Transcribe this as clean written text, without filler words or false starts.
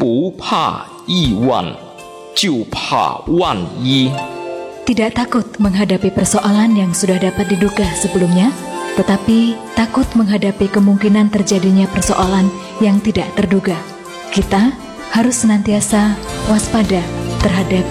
不怕一万，就怕万一。 Tidak takut menghadapi persoalan yang sudah dapat diduga sebelumnya, tetapi takut menghadapi kemungkinan terjadinya persoalan yang tidak terduga. Kita harus senantiasa waspada terhadap